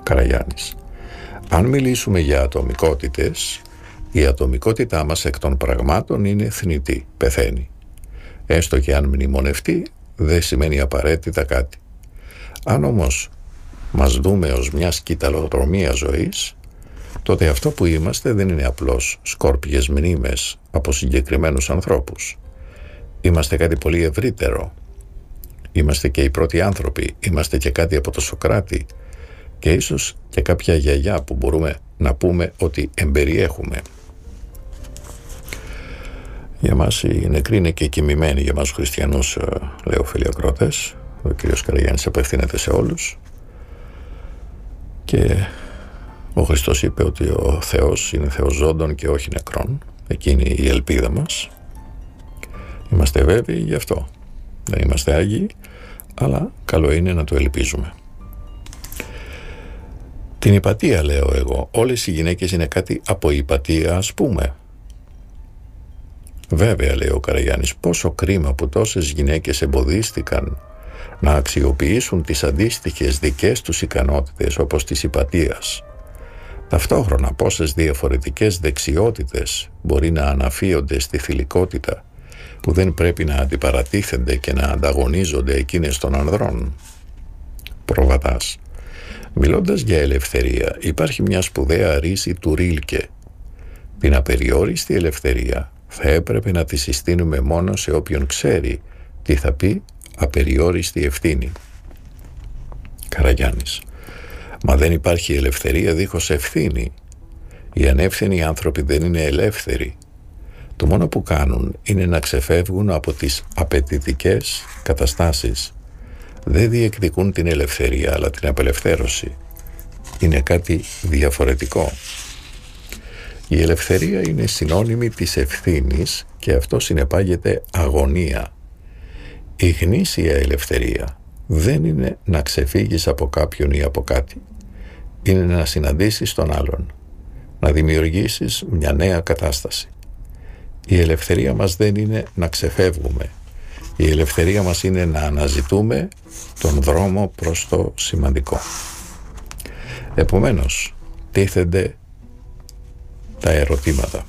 Καραγιάννης. Αν μιλήσουμε για ατομικότητες, η ατομικότητά μας εκ των πραγμάτων είναι θνητή, πεθαίνει. Έστω και αν μνημονευτεί, δεν σημαίνει απαραίτητα κάτι. Αν όμως μας δούμε ως μια σκυταλοδρομία ζωής, τότε αυτό που είμαστε δεν είναι απλώς σκόρπιες μνήμες από συγκεκριμένους ανθρώπους. Είμαστε κάτι πολύ ευρύτερο. Είμαστε και οι πρώτοι άνθρωποι, είμαστε και κάτι από το Σωκράτη και ίσως και κάποια γιαγιά που μπορούμε να πούμε ότι εμπεριέχουμε. Για μας οι νεκροί είναι και κοιμημένοι, για μας τους χριστιανούς, λέω φίλοι ακροατές. Ο κύριος Καραγιάννης απευθύνεται σε όλους και ο Χριστός είπε ότι ο Θεός είναι Θεός ζώντων και όχι νεκρών. Εκείνη η ελπίδα μας. Είμαστε βέβαιοι γι' αυτό. Δεν είμαστε άγιοι, αλλά καλό είναι να το ελπίζουμε. Την υπατία λέω εγώ. Όλες οι γυναίκες είναι κάτι από υπατία, ας πούμε. Βέβαια, λέει ο Καραγιάννης, πόσο κρίμα που τόσες γυναίκες εμποδίστηκαν να αξιοποιήσουν τις αντίστοιχες δικές τους ικανότητες όπως της υπατίας. Ταυτόχρονα πόσες διαφορετικές δεξιότητες μπορεί να αναφύονται στη θηλυκότητα που δεν πρέπει να αντιπαρατίθενται και να ανταγωνίζονται εκείνες των ανδρών. Προβατάς. Μιλώντας για ελευθερία, υπάρχει μια σπουδαία ρίση του Ρίλκε. Την απεριόριστη ελευθερία θα έπρεπε να τη συστήνουμε μόνο σε όποιον ξέρει τι θα πει απεριόριστη ευθύνη. Καραγιάννης. Μα δεν υπάρχει ελευθερία δίχως ευθύνη. Οι ανεύθυνοι άνθρωποι δεν είναι ελεύθεροι. Το μόνο που κάνουν είναι να ξεφεύγουν από τις απαιτητικές καταστάσεις. Δεν διεκδικούν την ελευθερία, αλλά την απελευθέρωση. Είναι κάτι διαφορετικό. Η ελευθερία είναι συνώνυμη της ευθύνης και αυτό συνεπάγεται αγωνία. Η γνήσια ελευθερία δεν είναι να ξεφύγεις από κάποιον ή από κάτι. Είναι να συναντήσεις τον άλλον, να δημιουργήσεις μια νέα κατάσταση. Η ελευθερία μας δεν είναι να ξεφεύγουμε. Η ελευθερία μας είναι να αναζητούμε τον δρόμο προς το σημαντικό. Επομένως, τίθενται τα ερωτήματα.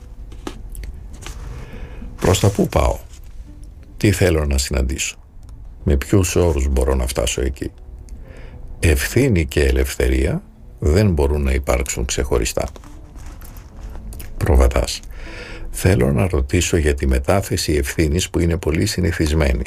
Προς τα πού πάω? Τι θέλω να συναντήσω? Με ποιους όρους μπορώ να φτάσω εκεί? Ευθύνη και ελευθερία δεν μπορούν να υπάρξουν ξεχωριστά. Προβατάς. Θέλω να ρωτήσω για τη μετάθεση ευθύνης που είναι πολύ συνηθισμένη.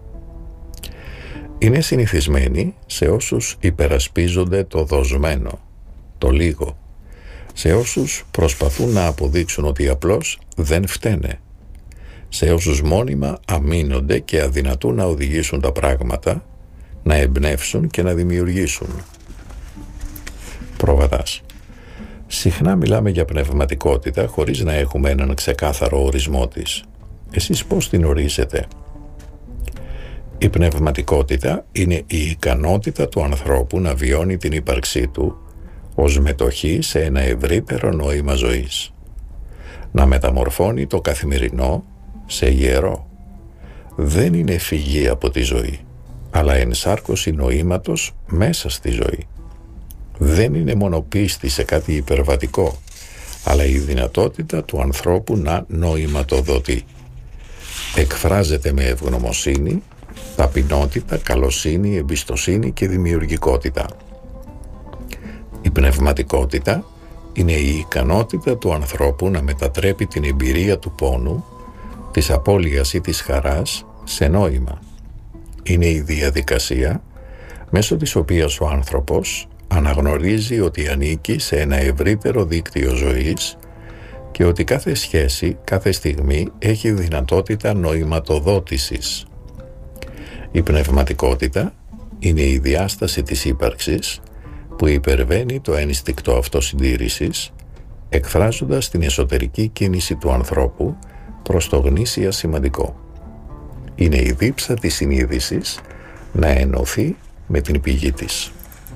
Είναι συνηθισμένη σε όσους υπερασπίζονται το δοσμένο, το λίγο, σε όσους προσπαθούν να αποδείξουν ότι απλώς δεν φταίνε, σε όσους μόνιμα αμήνονται και αδυνατούν να οδηγήσουν τα πράγματα, να εμπνεύσουν και να δημιουργήσουν. Προβατάς. Συχνά μιλάμε για πνευματικότητα χωρίς να έχουμε έναν ξεκάθαρο ορισμό της. Εσείς πώς την ορίζετε? Η πνευματικότητα είναι η ικανότητα του ανθρώπου να βιώνει την ύπαρξή του ως μετοχή σε ένα ευρύτερο νόημα ζωής. Να μεταμορφώνει το καθημερινό σε ιερό. Δεν είναι φυγή από τη ζωή, αλλά ενσάρκωση νοήματος μέσα στη ζωή. Δεν είναι μόνο πίστη σε κάτι υπερβατικό, αλλά η δυνατότητα του ανθρώπου να νοηματοδοτεί. Εκφράζεται με ευγνωμοσύνη, ταπεινότητα, καλοσύνη, εμπιστοσύνη και δημιουργικότητα. Η πνευματικότητα είναι η ικανότητα του ανθρώπου να μετατρέπει την εμπειρία του πόνου, της απώλειας ή της χαράς σε νόημα. Είναι η διαδικασία μέσω της οποίας ο άνθρωπος αναγνωρίζει ότι ανήκει σε ένα ευρύτερο δίκτυο ζωής και ότι κάθε σχέση, κάθε στιγμή έχει δυνατότητα νοηματοδότησης. Η πνευματικότητα είναι η διάσταση της ύπαρξης που υπερβαίνει το ένστικτο αυτοσυντήρησης, εκφράζοντας την εσωτερική κίνηση του ανθρώπου προς το γνήσια σημαντικό. Είναι η δίψα της συνείδησης να ενωθεί με την πηγή της.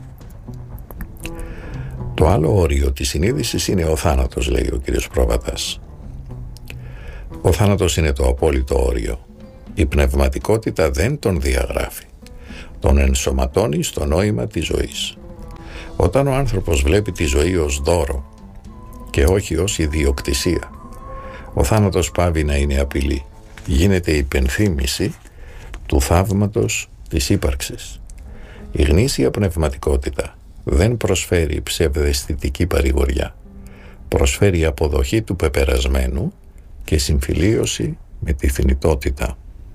Το άλλο όριο της συνείδησης είναι ο θάνατος, λέει ο κύριος Πρόβατας. Ο θάνατος είναι το απόλυτο όριο. Η πνευματικότητα δεν τον διαγράφει. Τον ενσωματώνει στο νόημα της ζωής. Όταν ο άνθρωπος βλέπει τη ζωή ως δώρο και όχι ως ιδιοκτησία, ο θάνατος πάβει να είναι απειλή. Γίνεται υπενθύμηση του θαύματος της ύπαρξης. Η γνήσια πνευματικότητα δεν προσφέρει ψευδαισθητική παρηγοριά. Προσφέρει αποδοχή του πεπερασμένου και συμφιλίωση με τη θνητότητα.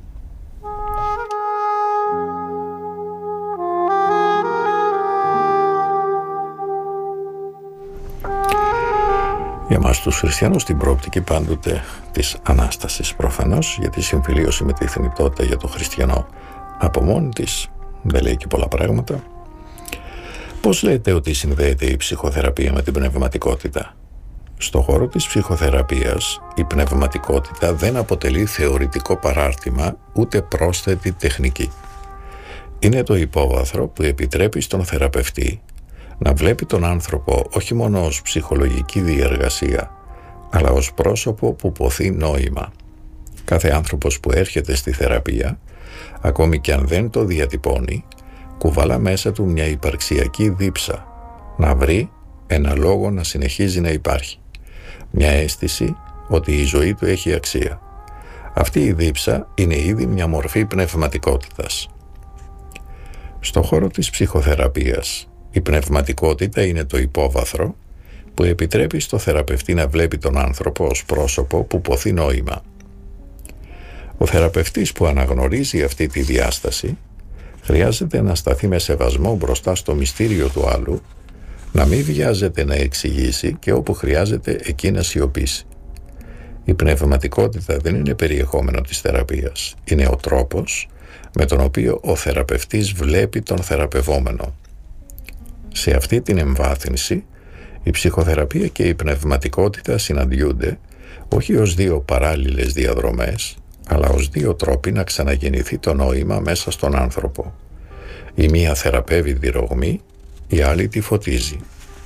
Για μας τους χριστιανούς την πρόπτικη πάντοτε της Ανάστασης προφανώς, γιατί η συμφιλίωση με τη θνητότητα για τον χριστιανό από μόνη της δεν λέει και πολλά πράγματα. Πώς λέτε ότι συνδέεται η ψυχοθεραπεία με την πνευματικότητα? Στο χώρο της ψυχοθεραπείας η πνευματικότητα δεν αποτελεί θεωρητικό παράρτημα ούτε πρόσθετη τεχνική. Είναι το υπόβαθρο που επιτρέπει στον θεραπευτή να βλέπει τον άνθρωπο όχι μόνο ως ψυχολογική διεργασία, αλλά ως πρόσωπο που ποθεί νόημα. Κάθε άνθρωπος που έρχεται στη θεραπεία, ακόμη και αν δεν το διατυπώνει, κουβαλά μέσα του μια υπαρξιακή δίψα, να βρει ένα λόγο να συνεχίζει να υπάρχει, μια αίσθηση ότι η ζωή του έχει αξία. Αυτή η δίψα είναι ήδη μια μορφή πνευματικότητας. Στο χώρο της ψυχοθεραπείας, η πνευματικότητα είναι το υπόβαθρο που επιτρέπει στο θεραπευτή να βλέπει τον άνθρωπο ως πρόσωπο που ποθεί νόημα. Ο θεραπευτής που αναγνωρίζει αυτή τη διάσταση χρειάζεται να σταθεί με σεβασμό μπροστά στο μυστήριο του άλλου, να μην βιάζεται να εξηγήσει και όπου χρειάζεται εκεί να σιωπήσει. Η πνευματικότητα δεν είναι περιεχόμενο της θεραπείας, είναι ο τρόπος με τον οποίο ο θεραπευτής βλέπει τον θεραπευόμενο. Σε αυτή την εμβάθυνση, η ψυχοθεραπεία και η πνευματικότητα συναντιούνται όχι ως δύο παράλληλες διαδρομές, αλλά ως δύο τρόποι να ξαναγεννηθεί το νόημα μέσα στον άνθρωπο. Η μία θεραπεύει τη ρογμή, η άλλη τη φωτίζει.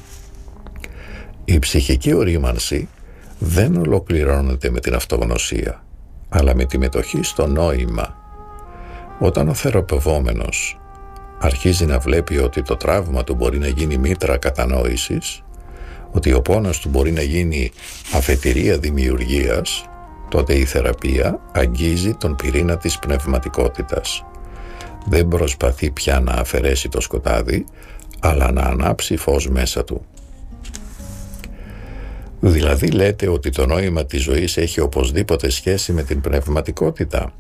Η ψυχική ορίμανση δεν ολοκληρώνεται με την αυτογνωσία, αλλά με τη μετοχή στο νόημα. Όταν ο θεραπευόμενος αρχίζει να βλέπει ότι το τραύμα του μπορεί να γίνει μήτρα κατανόησης, ότι ο πόνος του μπορεί να γίνει αφετηρία δημιουργίας, τότε η θεραπεία αγγίζει τον πυρήνα της πνευματικότητας. Δεν προσπαθεί πια να αφαιρέσει το σκοτάδι, αλλά να ανάψει φως μέσα του. Δηλαδή λέτε ότι το νόημα της ζωής έχει οπωσδήποτε σχέση με την πνευματικότητα?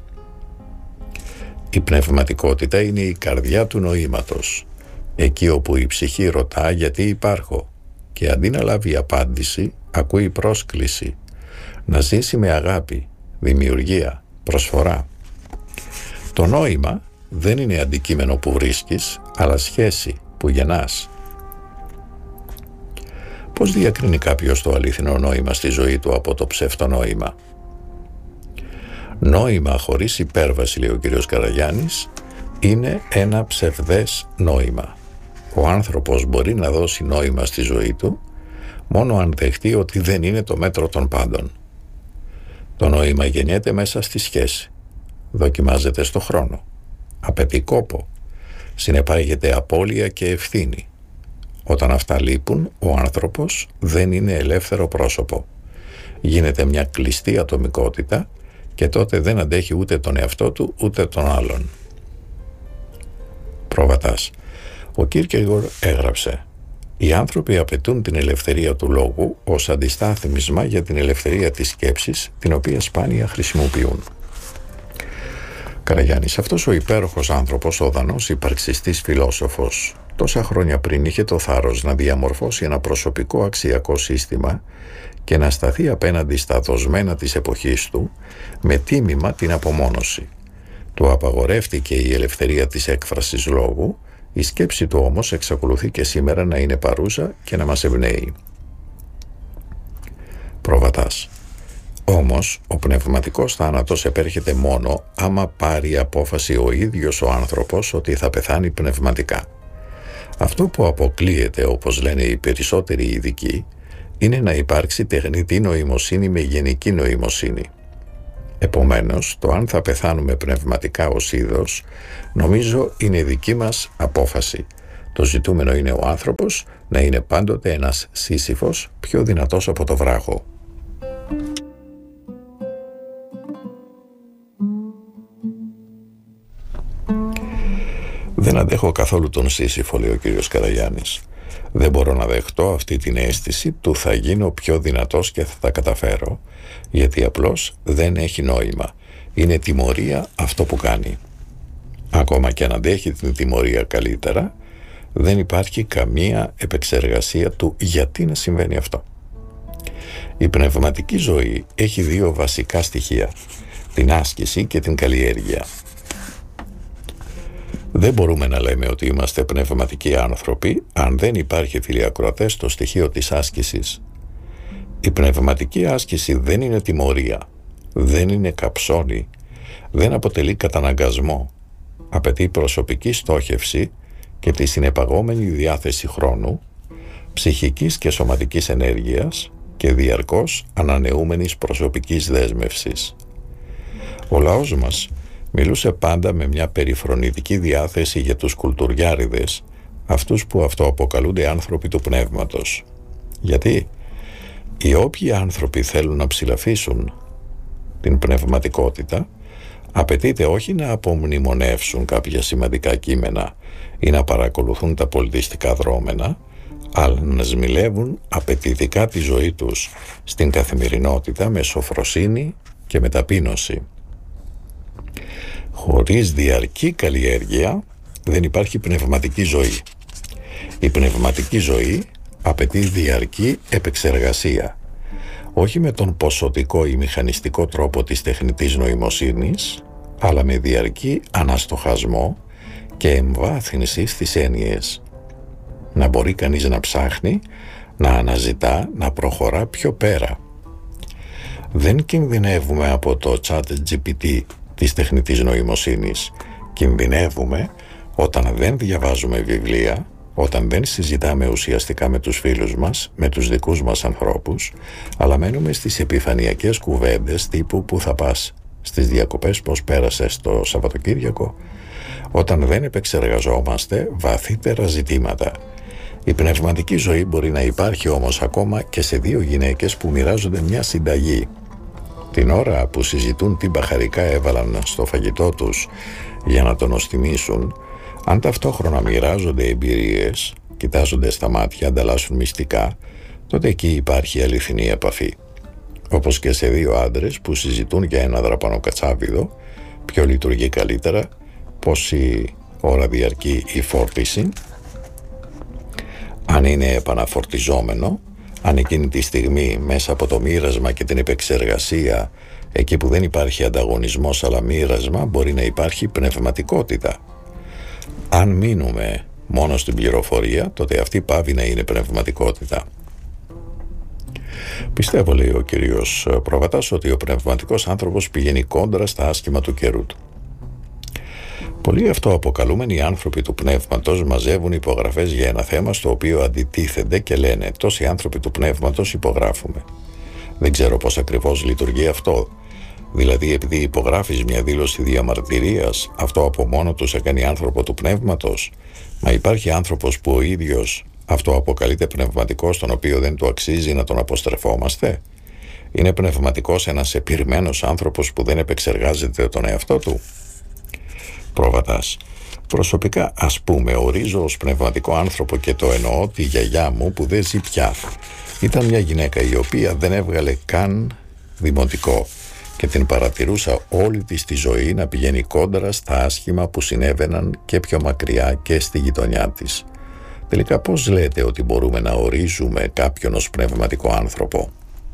Η πνευματικότητα είναι η καρδιά του νοήματος, εκεί όπου η ψυχή ρωτά γιατί υπάρχω και αντί να λάβει απάντηση, ακούει πρόσκληση να ζήσει με αγάπη, δημιουργία, προσφορά. Το νόημα δεν είναι αντικείμενο που βρίσκεις, αλλά σχέση που γεννάς. Πώς διακρίνει κάποιος το αληθινό νόημα στη ζωή του από το ψευτονόημα? Νόημα χωρίς υπέρβαση, λέει ο κ. Καραγιάννης, είναι ένα ψευδές νόημα. Ο άνθρωπος μπορεί να δώσει νόημα στη ζωή του μόνο αν δεχτεί ότι δεν είναι το μέτρο των πάντων. Το νόημα γεννιέται μέσα στη σχέση, δοκιμάζεται στο χρόνο, απαιτεί κόπο, συνεπάγεται απώλεια και ευθύνη. Όταν αυτά λείπουν, ο άνθρωπος δεν είναι ελεύθερο πρόσωπο. Γίνεται μια κλειστή ατομικότητα και τότε δεν αντέχει ούτε τον εαυτό του ούτε τον άλλον. Προβατάς. Ο Κίρκεγκορ έγραψε: «Οι άνθρωποι απαιτούν την ελευθερία του λόγου ως αντιστάθμισμα για την ελευθερία της σκέψης, την οποία σπάνια χρησιμοποιούν». Καραγιάννης, αυτός ο υπέροχος άνθρωπος, ο δανός υπαρξιστής φιλόσοφος, τόσα χρόνια πριν είχε το θάρρος να διαμορφώσει ένα προσωπικό αξιακό σύστημα και να σταθεί απέναντι στα δοσμένα της εποχής του με τίμημα την απομόνωση. Του απαγορεύτηκε η ελευθερία της έκφρασης λόγου, η σκέψη του όμως εξακολουθεί και σήμερα να είναι παρούσα και να μας εμπνέει. Προβατάς. Όμως, ο πνευματικός θάνατος επέρχεται μόνο άμα πάρει απόφαση ο ίδιος ο άνθρωπος ότι θα πεθάνει πνευματικά. Αυτό που αποκλείεται, όπως λένε οι περισσότεροι ειδικοί, είναι να υπάρξει τεχνητή νοημοσύνη με γενική νοημοσύνη. Επομένως, το αν θα πεθάνουμε πνευματικά ως είδος, νομίζω είναι δική μας απόφαση. Το ζητούμενο είναι ο άνθρωπος να είναι πάντοτε ένας Σύσυφος πιο δυνατός από το βράχο. «Δεν αντέχω καθόλου τον Σύσυφο», λέει ο κύριος Καραγιάννης. «Δεν μπορώ να δεχτώ αυτή την αίσθηση του θα γίνω πιο δυνατός και θα τα καταφέρω, γιατί απλώς δεν έχει νόημα. Είναι τιμωρία αυτό που κάνει. Ακόμα και αν αντέχει την τιμωρία καλύτερα, δεν υπάρχει καμία επεξεργασία του γιατί να συμβαίνει αυτό». Η πνευματική ζωή έχει δύο βασικά στοιχεία, την άσκηση και την καλλιέργεια. Δεν μπορούμε να λέμε ότι είμαστε πνευματικοί άνθρωποι αν δεν υπάρχει, φίλοι ακροατές, το στοιχείο της άσκησης. Η πνευματική άσκηση δεν είναι τιμωρία, δεν είναι καψώνη, δεν αποτελεί καταναγκασμό. Απαιτεί προσωπική στόχευση και τη συνεπαγόμενη διάθεση χρόνου, ψυχικής και σωματικής ενέργειας και διαρκώς ανανεούμενης προσωπικής δέσμευσης. Ο λαός μας μιλούσε πάντα με μια περιφρονητική διάθεση για τους κουλτουριάριδες, αυτούς που αυτοαποκαλούνται άνθρωποι του πνεύματος. Γιατί οι όποιοι άνθρωποι θέλουν να ψηλαφίσουν την πνευματικότητα, απαιτείται όχι να απομνημονεύσουν κάποια σημαντικά κείμενα ή να παρακολουθούν τα πολιτιστικά δρόμενα, αλλά να σμιλεύουν απαιτητικά τη ζωή τους στην καθημερινότητα με σοφροσύνη και με ταπείνωση. Χωρίς διαρκή καλλιέργεια δεν υπάρχει πνευματική ζωή. Η πνευματική ζωή απαιτεί διαρκή επεξεργασία, όχι με τον ποσοτικό ή μηχανιστικό τρόπο της τεχνητής νοημοσύνης, αλλά με διαρκή αναστοχασμό και εμβάθυνση στις έννοιες. Να μπορεί κανείς να ψάχνει, να αναζητά, να προχωρά πιο πέρα. Δεν κινδυνεύουμε από το ChatGPT της τεχνητής νοημοσύνης. Κινδυνεύουμε όταν δεν διαβάζουμε βιβλία, όταν δεν συζητάμε ουσιαστικά με τους φίλους μας, με τους δικούς μας ανθρώπους, αλλά μένουμε στις επιφανειακές κουβέντες τύπου «Πού θα πας στις διακοπές, πώς πέρασες το Σαββατοκύριακο», όταν δεν επεξεργαζόμαστε βαθύτερα ζητήματα. Η πνευματική ζωή μπορεί να υπάρχει όμως ακόμα και σε δύο γυναίκες που μοιράζονται μια συνταγή. Την ώρα που συζητούν τι μπαχαρικά έβαλαν στο φαγητό τους για να τον νοστιμήσουν, αν ταυτόχρονα μοιράζονται εμπειρίες, κοιτάζονται στα μάτια, ανταλλάσσουν μυστικά, τότε εκεί υπάρχει αληθινή επαφή. Όπως και σε δύο άντρες που συζητούν για ένα δραπανοκατσάβιδο, ποιο λειτουργεί καλύτερα, πόση ώρα διαρκεί η φόρτιση, αν είναι επαναφορτιζόμενο, αν εκείνη τη στιγμή μέσα από το μοίρασμα και την επεξεργασία, εκεί που δεν υπάρχει ανταγωνισμός αλλά μοίρασμα, μπορεί να υπάρχει πνευματικότητα. Αν μείνουμε μόνο στην πληροφορία, τότε αυτή πάβει να είναι πνευματικότητα. Πιστεύω, λέει ο κύριος Προβατάς, ότι ο πνευματικός άνθρωπος πηγαίνει κόντρα στα άσχημα του καιρού του. Πολλοί αυτοαποκαλούμενοι άνθρωποι του πνεύματος μαζεύουν υπογραφές για ένα θέμα στο οποίο αντιτίθενται και λένε «Τόσοι άνθρωποι του πνεύματος υπογράφουμε». Δεν ξέρω πώς ακριβώς λειτουργεί αυτό. Δηλαδή, επειδή υπογράφεις μια δήλωση διαμαρτυρίας, αυτό από μόνο του σε κάνει άνθρωπο του πνεύματος? Μα υπάρχει άνθρωπος που ο ίδιος αυτοαποκαλείται πνευματικός, τον οποίο δεν του αξίζει να τον αποστρεφόμαστε? Είναι πνευματικός ένας επιρρημένος άνθρωπος που δεν επεξεργάζεται τον εαυτό του? Προβατάς. Προσωπικά, ας πούμε, ορίζω ως πνευματικό άνθρωπο, και το εννοώ, τη γιαγιά μου που δεν ζει πια. Ήταν μια γυναίκα η οποία δεν έβγαλε καν δημοτικό και την παρατηρούσα όλη της τη ζωή να πηγαίνει κόντρα στα άσχημα που συνέβαιναν και πιο μακριά και στη γειτονιά της. Τελικά πώς λέτε ότι μπορούμε να ορίζουμε κάποιον ως πνευματικό άνθρωπο?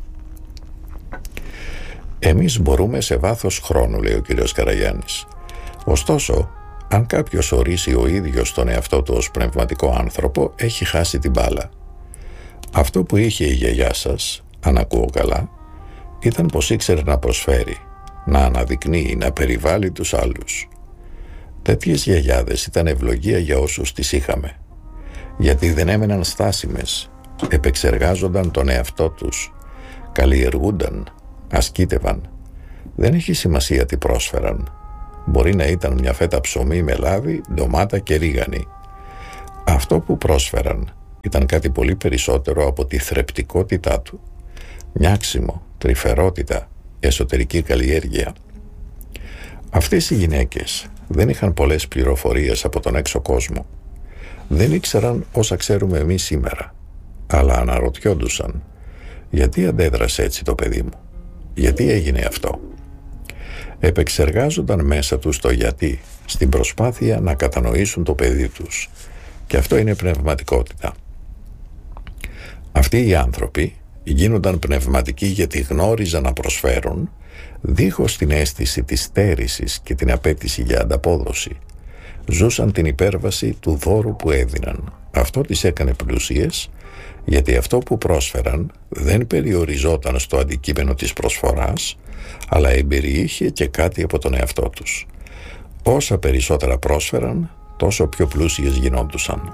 Εμείς μπορούμε σε βάθος χρόνου, λέει ο κύριος Καραγιάννης. Ωστόσο, αν κάποιος ορίσει ο ίδιος τον εαυτό του ως πνευματικό άνθρωπο, έχει χάσει την μπάλα. Αυτό που είχε η γιαγιά σας, αν ακούω καλά, ήταν πως ήξερε να προσφέρει, να αναδεικνύει, να περιβάλλει τους άλλους. Τέτοιες γιαγιάδες ήταν ευλογία για όσους τις είχαμε, γιατί δεν έμεναν στάσιμες, επεξεργάζονταν τον εαυτό τους, καλλιεργούνταν, ασκήτευαν. Δεν έχει σημασία τι πρόσφεραν. Μπορεί να ήταν μια φέτα ψωμί με λάδι, ντομάτα και ρίγανη. Αυτό που πρόσφεραν ήταν κάτι πολύ περισσότερο από τη θρεπτικότητά του. Νιάξιμο, τρυφερότητα, εσωτερική καλλιέργεια. Αυτές οι γυναίκες δεν είχαν πολλές πληροφορίες από τον έξω κόσμο. Δεν ήξεραν όσα ξέρουμε εμείς σήμερα, αλλά αναρωτιόντουσαν γιατί αντέδρασε έτσι το παιδί μου, γιατί έγινε αυτό. Επεξεργάζονταν μέσα τους το γιατί, στην προσπάθεια να κατανοήσουν το παιδί τους, και αυτό είναι πνευματικότητα. Αυτοί οι άνθρωποι γίνονταν πνευματικοί γιατί γνώριζαν να προσφέρουν, δίχως την αίσθηση της στέρησης και την απέτηση για ανταπόδοση. Ζούσαν την υπέρβαση του δώρου που έδιναν. Αυτό τις έκανε πλούσιες, γιατί αυτό που πρόσφεραν δεν περιοριζόταν στο αντικείμενο της προσφοράς, αλλά εμπεριείχε και κάτι από τον εαυτό τους. Όσα περισσότερα πρόσφεραν, τόσο πιο πλούσιες γινόντουσαν.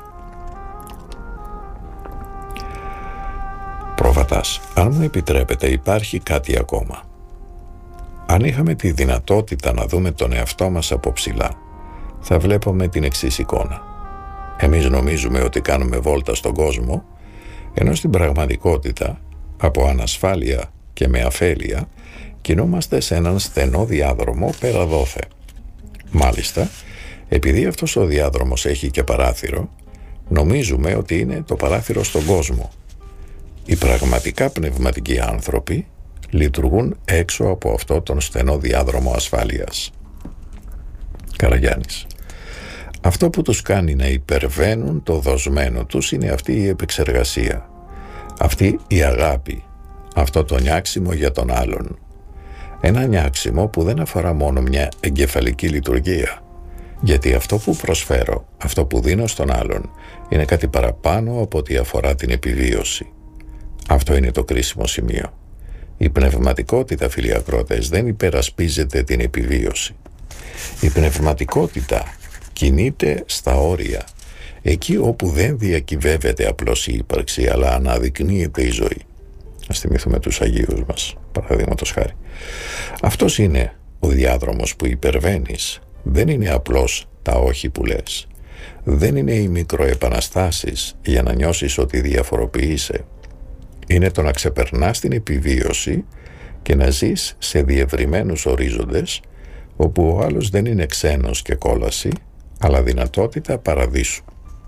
Πρόβατας, αν μου επιτρέπετε, υπάρχει κάτι ακόμα. Αν είχαμε τη δυνατότητα να δούμε τον εαυτό μας από ψηλά, θα βλέπουμε την εξής εικόνα. Εμείς νομίζουμε ότι κάνουμε βόλτα στον κόσμο, ενώ στην πραγματικότητα, από ανασφάλεια και με αφέλεια, κινούμαστε σε έναν στενό διάδρομο πέρα δόθε. Μάλιστα, επειδή αυτός ο διάδρομος έχει και παράθυρο, νομίζουμε ότι είναι το παράθυρο στον κόσμο. Οι πραγματικά πνευματικοί άνθρωποι λειτουργούν έξω από αυτό τον στενό διάδρομο ασφάλειας. Καραγιάννης. Αυτό που τους κάνει να υπερβαίνουν το δοσμένο τους είναι αυτή η επεξεργασία, αυτή η αγάπη, αυτό το νιάξιμο για τον άλλον. Ένα νιάξιμο που δεν αφορά μόνο μια εγκεφαλική λειτουργία, γιατί αυτό που προσφέρω, αυτό που δίνω στον άλλον, είναι κάτι παραπάνω από ό,τι αφορά την επιβίωση. Αυτό είναι το κρίσιμο σημείο. Η πνευματικότητα, φίλοι ακροατές, δεν υπερασπίζεται την επιβίωση. Η πνευματικότητα κινείται στα όρια, εκεί όπου δεν διακυβεύεται απλώς η ύπαρξη, αλλά αναδεικνύεται η ζωή. Ας θυμηθούμε τους Αγίους μας, παραδείγματος χάρη. Αυτός είναι ο διάδρομος που υπερβαίνεις. Δεν είναι απλώς τα όχι που λες. Δεν είναι οι μικροεπαναστάσεις για να νιώσεις ότι διαφοροποιείσαι. Είναι το να ξεπερνάς την επιβίωση και να ζεις σε διευρυμένους ορίζοντες, όπου ο άλλος δεν είναι ξένος και κόλαση, αλλά δυνατότητα παραδείσου.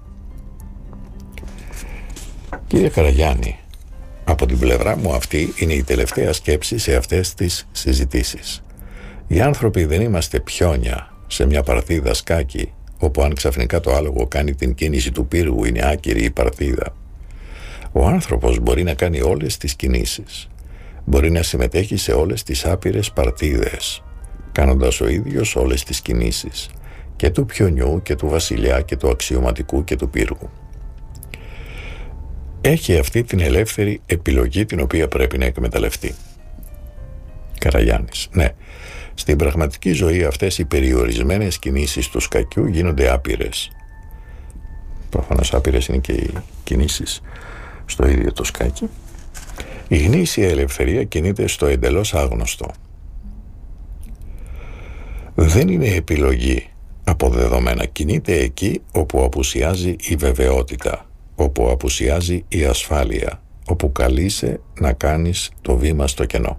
Κύριε Καραγιάννη, από την πλευρά μου αυτή είναι η τελευταία σκέψη σε αυτές τις συζητήσεις. Οι άνθρωποι δεν είμαστε πιόνια σε μια παρτίδα σκάκι, όπου αν ξαφνικά το άλογο κάνει την κίνηση του πύργου είναι άκυρη η παρτίδα. Ο άνθρωπος μπορεί να κάνει όλες τις κινήσεις. Μπορεί να συμμετέχει σε όλες τις άπειρες παρτίδες, κάνοντας ο ίδιος όλες τις κινήσεις, και του πιονιού και του βασιλιά και του αξιωματικού και του πύργου. Έχει αυτή την ελεύθερη επιλογή την οποία πρέπει να εκμεταλλευτεί. Καραγιάννης. Ναι, στην πραγματική ζωή αυτές οι περιορισμένες κινήσεις του σκακιού γίνονται άπειρες. Προφανώς άπειρες είναι και οι κινήσεις στο ίδιο το σκάκι. Η γνήσια ελευθερία κινείται στο εντελώς άγνωστο. Δεν είναι επιλογή αποδεδομένα. Κινείται εκεί όπου απουσιάζει η βεβαιότητα, όπου απουσιάζει η ασφάλεια, όπου καλείσαι να κάνεις το βήμα στο κενό.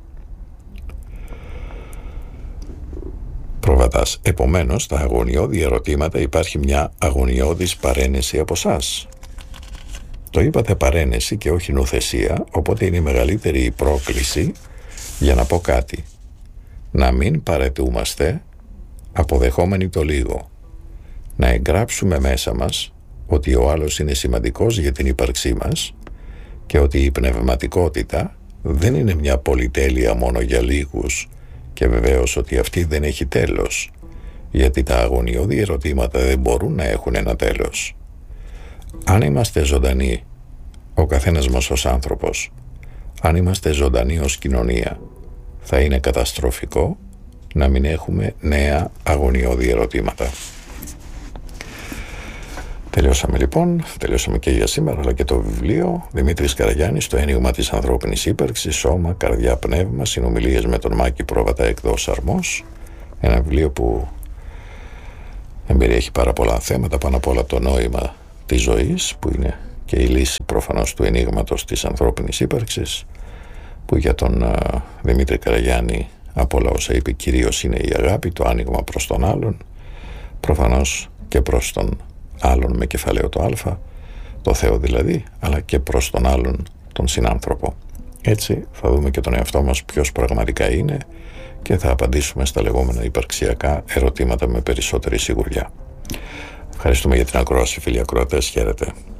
Προβατάς. Επομένως, στα αγωνιώδη ερωτήματα υπάρχει μια αγωνιώδης παρένεση από εσάς. Το είπατε παρένεση και όχι νουθεσία, οπότε είναι η μεγαλύτερη η πρόκληση για να πω κάτι. Να μην παρετούμαστε αποδεχόμενοι το λίγο. Να εγγράψουμε μέσα μας ότι ο άλλος είναι σημαντικός για την ύπαρξή μας και ότι η πνευματικότητα δεν είναι μια πολυτέλεια μόνο για λίγους, και βεβαίως ότι αυτή δεν έχει τέλος, γιατί τα αγωνιώδη ερωτήματα δεν μπορούν να έχουν ένα τέλος. Αν είμαστε ζωντανοί, ο καθένας μας ως άνθρωπος, αν είμαστε ζωντανοί ως κοινωνία, θα είναι καταστροφικό να μην έχουμε νέα αγωνιώδη ερωτήματα. Τελειώσαμε λοιπόν, τελειώσαμε και για σήμερα, αλλά και το βιβλίο Δημήτρης Καραγιάννης, το ένιγμα της ανθρώπινης ύπαρξης, σώμα, καρδιά, πνεύμα, συνομιλίες με τον Μάκη Πρόβατα, εκδόσεις Αρμός. Ένα βιβλίο που εμπεριέχει πάρα πολλά θέματα, πάνω απ' όλα το νόημα της ζωής, που είναι και η λύση προφανώς του ενίγματος της ανθρώπινης ύπαρξης, που για τον Δημήτρη Καραγιάννη από όλα όσα είπε κυρίως είναι η αγάπη, το άνοιγμα προς τον άλλον, προφανώς και προς τον άλλον με κεφαλαίο το α, το Θεό δηλαδή, αλλά και προς τον άλλον τον συνάνθρωπο. Έτσι θα δούμε και τον εαυτό μας ποιος πραγματικά είναι και θα απαντήσουμε στα λεγόμενα υπαρξιακά ερωτήματα με περισσότερη σιγουριά. Ευχαριστούμε για την ακρόαση, φίλοι ακροατές. Χαίρετε.